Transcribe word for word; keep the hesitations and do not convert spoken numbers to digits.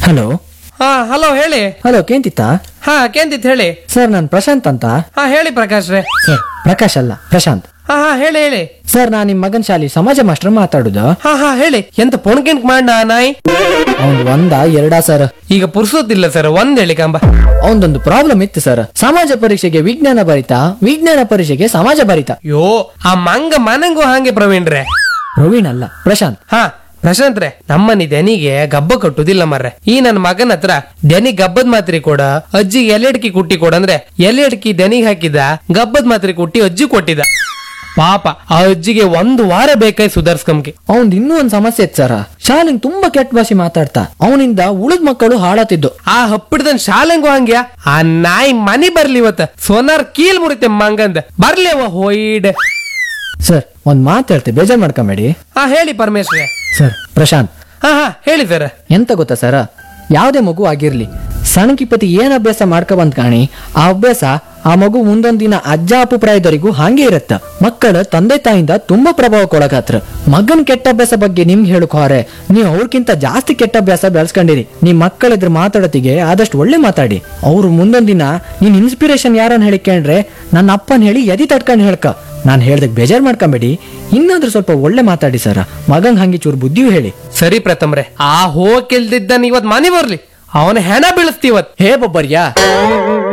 Hello. ಹಾ hello ಹೇಳಿ. Hello ಕೇಂತಿತ್ತ? ಹಾ ಕೇಂದಿತ್ ಹೇಳಿ. ಸರ್ ನಾನು ಪ್ರಶಾಂತ್ ಅಂತ. ಹಾ ಹೇಳಿ ಪ್ರಕಾಶ್ ರೇ. ಸರ್ ಪ್ರಕಾಶ್ ಅಲ್ಲ ಪ್ರಶಾಂತ್. ಹಾ ಹಾ ಹೇಳಿ ಹೇಳಿ. ಸರ್ ನಾನು ನಿಮ್ ಮಗನ್ ಶಾಲಿ ಸಮಾಜ ಮಾಸ್ಟರ್ ಮಾತಾಡುದು. ಹಾ ಹಾ ಹೇಳಿ. ಎಂತ ಪೊಣ್ಕೆಂಟ್ ಮಾಡ ನಾಯಿ. ಅವ್ನ್ ಒಂದ ಎರಡಾ ಸರ್? ಈಗ ಪುರ್ಸೋತಿಲ್ಲ ಸರ್, ಒಂದ್ ಹೇಳಿ ಕಂಬ. ಅವನದೊಂದು ಪ್ರಾಬ್ಲಮ್ ಇತ್ತು ಸರ್. ಸಮಾಜ ಪರೀಕ್ಷೆಗೆ ವಿಜ್ಞಾನ ಬರಿತ, ವಿಜ್ಞಾನ ಪರೀಕ್ಷೆಗೆ ಸಮಾಜ ಬರಿತ. ಯೋ ಆ ಮಂಗ ಮನಂಗೂ ಹಾಗೆ ಪ್ರವೀಣ್ ರೇ. ಪ್ರವೀಣ್ ಅಲ್ಲ ಪ್ರಶಾಂತ್. ಹಾ ಪ್ರಶಾಂತ್ ರೇ, ನಮ್ಮನಿ ದನಿಗೆ ಗಬ್ಬ ಕಟ್ಟುದಿಲ್ಲ ಮರ್ರೆ. ಈ ನನ್ನ ಮಗನ ಹತ್ರ ದನಿ ಗಬ್ಬದ್ ಮಾತ್ರೆ ಕೊಡ, ಅಜ್ಜಿ ಎಲೆಡ್ಕಿ ಕುಟ್ಟಿ ಕೊಡ ಅಂದ್ರೆ ಎಲೆಡ್ಕಿ ದನಿಗೆ ಹಾಕಿದ ಗಬ್ಬದ್ ಮಾತ್ರೆ ಕುಟ್ಟಿ ಅಜ್ಜಿ ಕೊಟ್ಟಿದ. ಪಾಪ ಆ ಅಜ್ಜಿಗೆ ಒಂದು ವಾರ ಬೇಕಾಯ್ ಸುಧಾರ್ಸ್ಕಂಗೆ. ಅವನ್ ಇನ್ನೂ ಒಂದ್ ಸಮಸ್ಯೆ ಇತ್ತು ಸರ್. ಶಾಲೆಂಗ್ ತುಂಬಾ ಕೆಟ್ಟ ಭಾಷೆ ಮಾತಾಡ್ತಾ ಅವನಿಂದ ಉಳಿದ ಮಕ್ಕಳು ಹಾಳಾತಿದ್ದು. ಆ ಹಪ್ಪಿಡ್ದನ್ ಶಾಲೆಂಗು ಹಂಗ್ಯಾ. ಆ ನಾಯಿ ಮನಿ ಬರ್ಲಿ ಇವತ್ತ ಸೋನಾರ್ ಕೀಲ್ ಮುರಿತೆ ಮಂಗಂದ ಬರ್ಲಿ ಅವ ಹೋಯ್ಡ್. ಸರ್ ಒಂದ್ ಮಾತು ಹೇಳ್ತೆ, ಬೇಜಾರ್ ಮಾಡ್ಕೊಂಬೇಡಿ. ಹಾ ಹೇಳಿ ಪರಮೇಶ್ವರ. ಸರ್ ಪ್ರಶಾಂತ್. ಹಾ ಹಾ ಹೇಳಿ ಸರ್. ಎಂತ ಗೊತ್ತಾ ಸರ, ಯಾವ್ದೇ ಮಗು ಆಗಿರ್ಲಿ ಸಣ್ಣಕಿಪತಿ ಏನ್ ಅಭ್ಯಾಸ ಮಾಡ್ಕೊ ಬಂದ್ ಕಾಣಿ, ಆ ಅಭ್ಯಾಸ ಆ ಮಗು ಮುಂದೊಂದ್ ದಿನ ಅಜ್ಜ ಅಪ್ಪು ಪ್ರಾಯದವರೆಗೂ ಹಾಗೆ ಇರತ್ತ. ಮಕ್ಕಳ ತಂದೆ ತಾಯಿಂದ ತುಂಬಾ ಪ್ರಭಾವಕ್ಕೊಳಗಾತ್ರ. ಮಗನ್ ಕೆಟ್ಟ ಅಭ್ಯಾಸ ಬಗ್ಗೆ ನಿಮ್ಗೆ ಹೇಳಕ್ ಹೋರೆ ನೀವು ಅವ್ರಕ್ಕಿಂತ ಜಾಸ್ತಿ ಕೆಟ್ಟ ಅಭ್ಯಾಸ ಬೆಳೆಸ್ಕೊಂಡಿರಿ. ನಿಮ್ ಮಕ್ಕಳಿದ್ರ ಮಾತಾಡೋತಿಗೆ ಆದಷ್ಟು ಒಳ್ಳೆ ಮಾತಾಡಿ. ಅವ್ರು ಮುಂದೊಂದ್ ದಿನ ನೀನ್ ಇನ್ಸ್ಪಿರೇಷನ್ ಯಾರನ್ನ ಹೇಳಿಕೊಂಡ್ರೆ ನನ್ನ ಅಪ್ಪನ್ ಹೇಳಿ ಎದಿ ತಡ್ಕೊಂಡ್ ಹೇಳ್ಕ. ನಾನ್ ಹೇಳ್ದಕ್ ಬೇಜಾರ್ ಮಾಡ್ಕೊಂಬೇಡಿ, ಇನ್ನಾದ್ರೂ ಸ್ವಲ್ಪ ಒಳ್ಳೆ ಮಾತಾಡಿ ಸರ. ಮಗಂಗ್ ಹಂಗೆ ಚೂರು ಬುದ್ಧಿಯೂ ಹೇಳಿ. ಸರಿ ಪ್ರಥಮ್ರೆ, ಆ ಹೋಗಿಲ್ದಿದ್ದನ್ ಇವತ್ ಮನೆ ಬರ್ಲಿ, ಅವನ ಹೆಣ ಬೀಳಿಸ್ತೀವತ್. ಹೇ ಬೊಬ್ಬರ್ಯಾ.